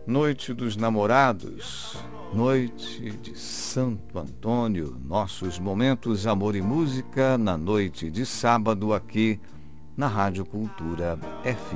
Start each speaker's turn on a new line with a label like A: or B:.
A: Noite dos Namorados, noite de Santo Antônio, nossos momentos Amor e Música na noite de sábado aqui na Rádio Cultura FM.